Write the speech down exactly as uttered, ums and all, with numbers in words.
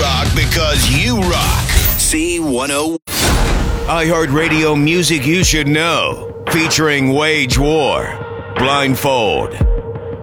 rock because you rock. C one oh. iHeartRadio music you should know. Featuring Wage War, Blindfold,